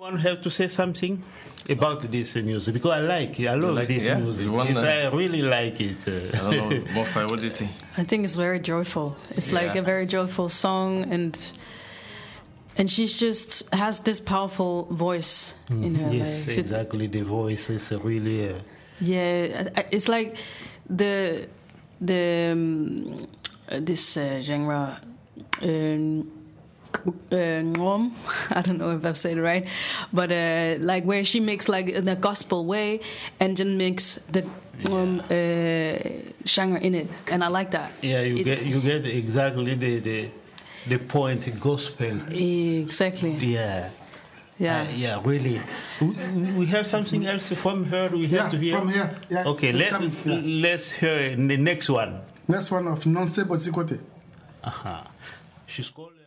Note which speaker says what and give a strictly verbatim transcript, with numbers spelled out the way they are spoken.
Speaker 1: Want have to say something about this music because I like it. I love
Speaker 2: like,
Speaker 1: this
Speaker 2: yeah,
Speaker 1: music.
Speaker 2: want,
Speaker 1: Yes,
Speaker 2: uh,
Speaker 1: I really like it. Uh,
Speaker 2: I don't know, Mofa, what do you think?
Speaker 3: I think it's very joyful. It's
Speaker 2: Yeah.
Speaker 3: like a very joyful song, and and she just has this powerful voice in her.
Speaker 1: yes,
Speaker 3: like,
Speaker 1: exactly. The voice is really. Uh,
Speaker 3: Yeah, I- it's like the the um, this uh, genre. Um, uh, Ngom. I don't know if I've said it right, but uh, like where she makes like in a gospel way and then makes the um, uh, genre in it, and I like that.
Speaker 1: yeah, you
Speaker 3: It-
Speaker 1: get you get exactly the the, the point. Gospel.
Speaker 3: Exactly.
Speaker 1: Yeah.
Speaker 3: Yeah.
Speaker 1: Uh, yeah, really. We, we have something else from her. We have
Speaker 4: Yeah,
Speaker 1: to hear.
Speaker 4: from here. Yeah,
Speaker 1: Okay,
Speaker 4: it's
Speaker 1: let,
Speaker 4: coming, yeah.
Speaker 1: let's hear the next one.
Speaker 4: Next one of Nonce Bozikote.
Speaker 1: Uh-huh. She's called.